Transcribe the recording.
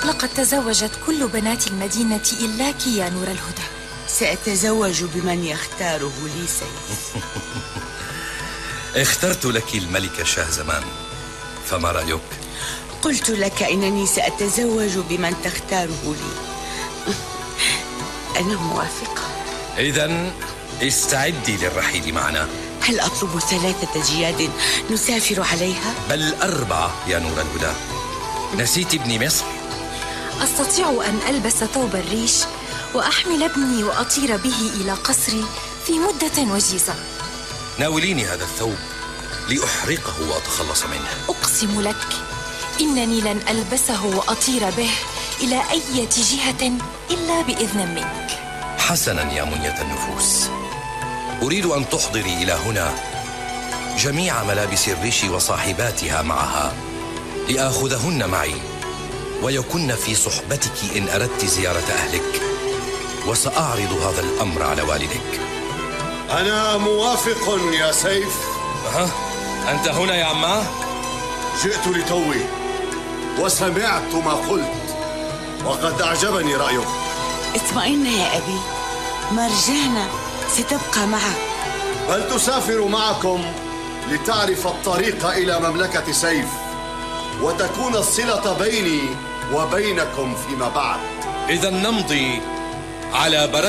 لقد تزوجت كل بنات المدينة إلاك يا نور الهدى. سأتزوج بمن يختاره لي سيف. اخترت لك الملكة شهزمان، فما رأيك؟ قلت لك إنني سأتزوج بمن تختاره لي. أنا موافقة. إذن استعدي للرحيل معنا. هل أطلب 3 جياد نسافر عليها؟ بل 4 يا نور الهدى. نسيت ابن مصر؟ أستطيع أن ألبس ثوب الريش وأحمل ابني وأطير به إلى قصري في مدة وجيزة. ناوليني هذا الثوب لأحرقه وأتخلص منه. أقسم لك إنني لن ألبسه وأطير به إلى أي جهة إلا بإذن منك. حسنا يا منية النفوس، أريد أن تحضري إلى هنا جميع ملابس الريش وصاحباتها معها لآخذهن معي ويكن في صحبتك إن أردت زيارة أهلك، وسأعرض هذا الأمر على والدك. أنا موافق يا سيف. أنت هنا يا عماه؟ جئت لتوي وسمعت ما قلت وقد أعجبني رأيك. اطمئن يا أبي، مرجانة ستبقى معك. بل تسافر معكم لتعرف الطريق إلى مملكة سيف وتكون الصلة بيني وبينكم فيما بعد. إذا نمضي على بركة